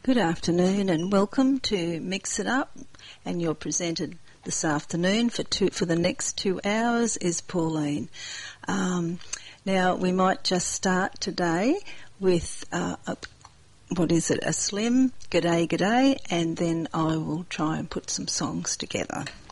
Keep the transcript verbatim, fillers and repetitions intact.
Good afternoon and welcome to Mix It Up, and you're presented this afternoon for two, for the next two hours is Pauline. Um, now we might just start today with uh, a, what is it, a slim G'day G'day, and then I will try and put some songs together.